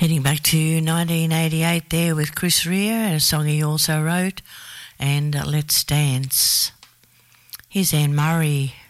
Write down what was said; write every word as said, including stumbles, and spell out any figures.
Heading back to nineteen eighty-eight there with Chris Rea, a song he also wrote, and uh, Let's Dance. Here's Anne Murray.